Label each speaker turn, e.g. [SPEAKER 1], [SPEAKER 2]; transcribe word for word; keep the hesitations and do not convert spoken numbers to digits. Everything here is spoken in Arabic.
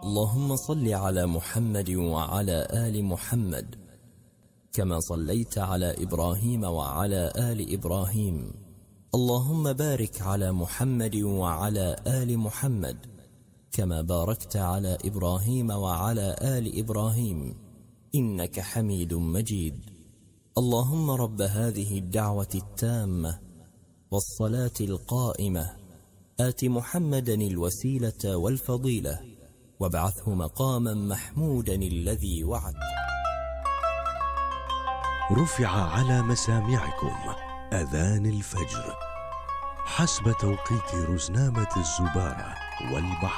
[SPEAKER 1] اللهم صل على محمد وعلى آل محمد كما صليت على إبراهيم وعلى آل إبراهيم. اللهم بارك على محمد وعلى آل محمد كما باركت على إبراهيم وعلى آل إبراهيم إنك حميد مجيد. اللهم رب هذه الدعوة التامة والصلاة القائمة آت محمدا الوسيلة والفضيلة وابعثه مقاما محمودا الذي وعد.
[SPEAKER 2] رفع على مسامعكم أذان الفجر حسب توقيت رزنامة الزبارة والبحر.